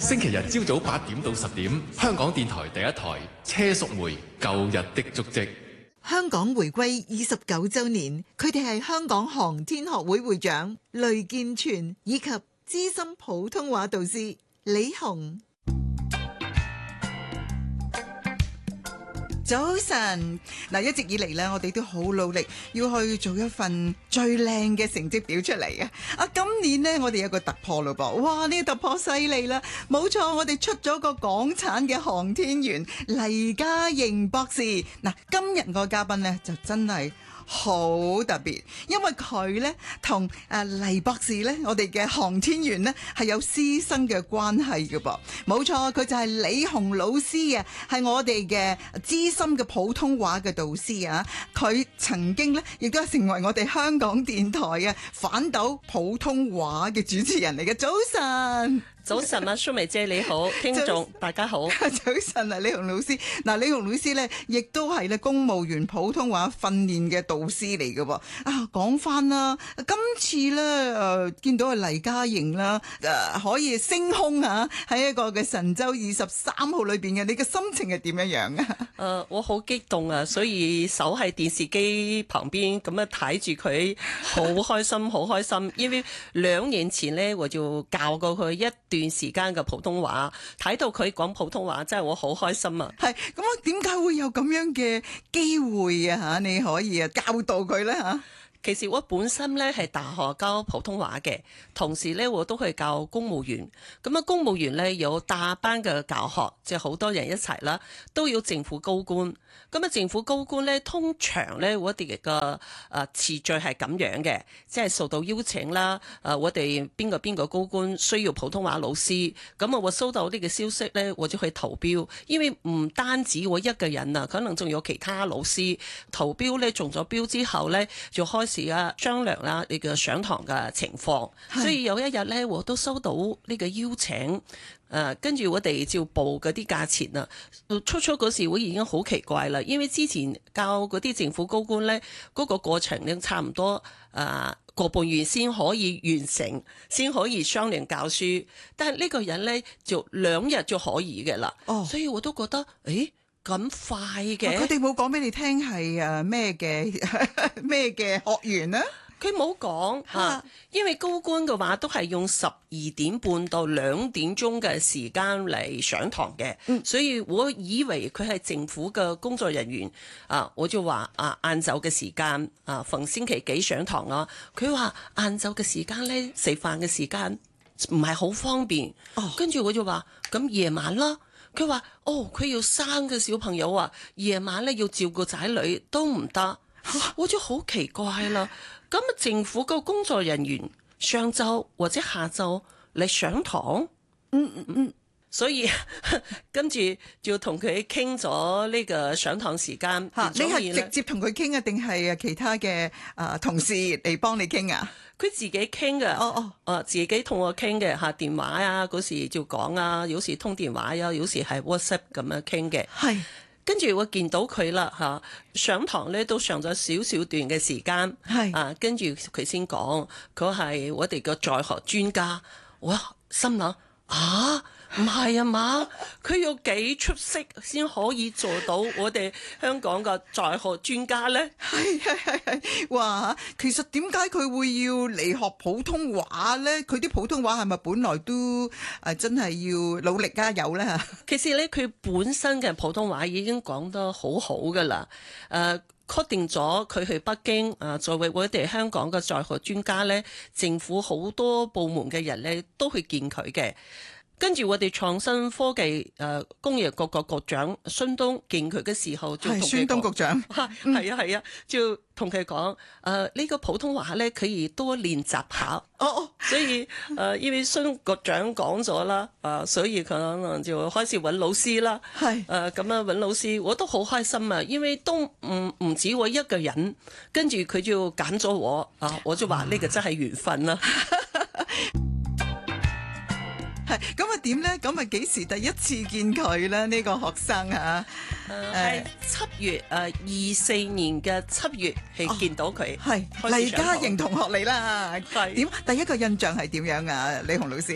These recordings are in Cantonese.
星期日朝早8點到10點，香港電台第一台車淑梅舊日的足跡。 香港回歸29週年，佢哋係香港航天學會會長雷健全以及資深普通話導師李紅。早晨，嗱，一直以嚟咧，我哋都好努力要去做一份最靚嘅成績表出嚟嘅。今年呢，我哋有個突破咯噃，哇！呢個突破犀利啦，冇錯，我哋出咗個港產嘅航天員黎嘉瑩博士。嗱，今日個嘉賓呢，就真係好特別，因為佢呢同黎博士呢，我哋嘅航天員呢係有師生嘅關係嘅噃。冇錯，佢就係李紅老師啊，係我哋嘅資深嘅普通話嘅導師啊。佢曾經呢亦都係成為我哋香港電台啊反斗普通話嘅主持人嚟嘅。早晨。 早晨啊，淑梅姐你好，聽眾大家好。 早晨啊，李紅老師。嗱，李紅老師咧，亦都係咧公務員普通話訓練嘅導師嚟嘅喎。講翻啦，今次咧見到黎嘉瑩啦，可以升空啊，喺一個嘅神舟23號裏邊嘅，你嘅心情係點樣樣啊？ 我好激動啊，所以守喺電視機旁邊咁樣睇住佢，好開心，好開心。因為2年前咧，我就教過佢一段時間嘅普通話，睇到佢講普通話，真係我好開心啊！ 係咁，我點解會有咁樣嘅機會啊？嚇，你可以教導佢咧嚇。 其實我本身咧係大學教普通話嘅，同時咧我都係教公務員。咁啊，公務員咧有大班嘅教學，即係好多人一齊啦，都有政府高官。咁啊，政府高官咧通常咧我哋嘅次序係咁樣嘅，即係受到邀請啦。我哋邊個高官需要普通話老師，咁啊我收到呢個消息咧，我就去投標。因為唔單止我一個人啊，可能仲有其他老師投標咧，中咗標之後咧就開始商量啦，你嘅上堂嘅情況。所以有一日咧，我都收到呢個邀請。跟住我哋就報嗰啲價錢啊，初嗰時我已經好奇怪啦，因為之前教嗰啲政府高官呢，嗰個過程呢差唔多個半月先可以完成，先可以商量教書，但係呢個人呢，就2日就可以嘅啦。所以我都覺得，誒咁快嘅。 佢哋冇講俾你聽係咩嘅學員呢？ 佢冇講因為高官嘅話都係用12點半到2點鐘嘅時間嚟上堂嘅，所以我以為佢係政府嘅工作人員我就話晏晝嘅時間逢星期幾上堂啊。佢話晏晝嘅時間呢，食飯嘅時間唔係好方便，跟住我就話咁夜晚啦。佢話佢要生嘅小朋友啊，夜晚呢要照顧仔女都唔得，我就好奇怪啦。咁政府個工作人員上晝或者下晝嚟上堂，所以跟住就同佢傾咗呢個上堂時間。 你係直接同佢傾啊，定係其他嘅同事嚟幫你傾啊？ 佢自己傾嘅，自己同我傾嘅嚇，電話啊，嗰時就講啊，有時通電話啊，有時係 WhatsApp 咁樣傾嘅。係。跟住我見到佢啦上堂咧都上咗少少段嘅時間，跟住佢先講，佢係我哋嘅在學專家。哇，心諗唔係啊嘛，佢要幾出色先可以做到我哋香港嘅在學專家呢？ 係，哇！其實點解佢會要嚟學普通話呢？佢啲普通話係咪本來都真係要努力加油呢？ 其實呢，佢本身嘅普通話已經講得好好噶啦。確定咗佢去北京作為我哋香港嘅在學專家呢，政府好多部門嘅人呢都去見佢嘅。跟住我哋創新科技工業局個局長孫東見佢嘅時候，就同佢講，孫東局長係啊，就同佢講呢個普通話咧可以多練習下。所以因為孫局長講咗啦，所以佢可能就開始揾老師啦。係咁樣揾老師，我都好開心啊，因為都唔止我一個人，跟住佢就揀咗我我就話呢個真係緣分啦。 咁點咧？咁幾時第一次見佢咧？呢個學生係7月24年嘅7月係見到佢。係黎嘉瑩同學嚟啦。 係點？第一個印象係點樣啊？李紅老師。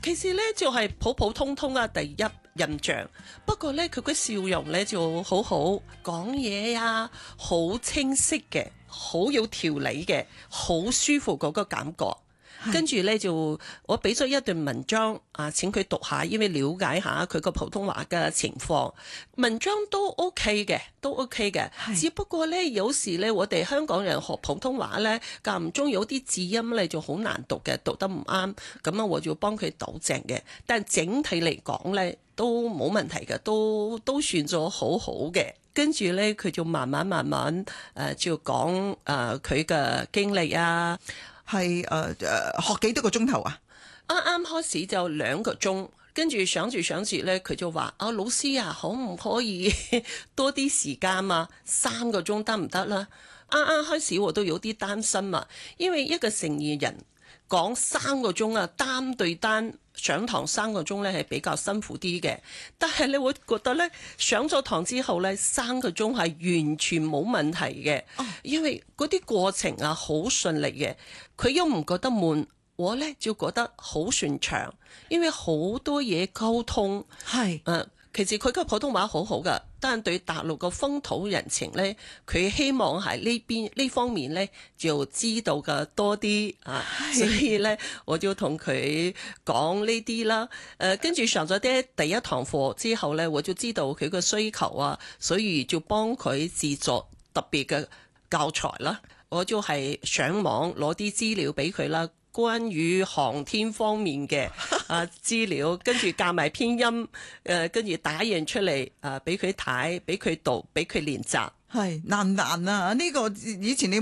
其實咧就係普普通通啊，第一印象。不過咧佢嘅笑容咧就好好，講嘢啊好清晰嘅，好有條理嘅，好舒服嗰個感覺。跟住咧就我俾咗一段文章啊，請佢讀下，因為了解下佢個普通話嘅情況。文章都 OK 嘅，都 OK 嘅。只不過咧有時咧我哋香港人學普通話咧，間唔中有啲字音咧就好難讀嘅，讀得唔啱，咁啊我就幫佢糾正嘅。但整體嚟講咧都冇問題嘅，都算咗好好嘅。跟住咧佢就慢慢就講佢嘅經歷啊。 係學幾多個鐘頭啊？ 啱開始就2個鐘，跟住想住咧，佢就話：老師啊，可唔可以多啲時間啊？3個鐘得唔得啦？啱開始我都有啲擔心啊，因為一個成年人講3個鐘啊，單對單上堂3個鐘咧係比較辛苦啲嘅。但係你會覺得咧，上咗堂之後咧3個鐘係完全冇問題嘅，因為嗰啲過程啊好順利嘅，佢又唔覺得悶，我咧就覺得好順暢，因為好多嘢溝通係其實佢個普通話好好噶，但係對大陸個風土人情咧，佢希望係呢方面咧就知道嘅多啲啊，所以咧我就同佢講呢啲啦。跟住上咗第一堂課之後咧，我就知道佢個需求啊，所以就幫佢製作特別嘅教材啦。我就係上網攞啲資料俾佢啦。關於航天方面嘅資料，跟住教埋編音，跟住打印出嚟俾佢睇，俾佢讀，俾佢練習。 係難唔難啊？呢個以前你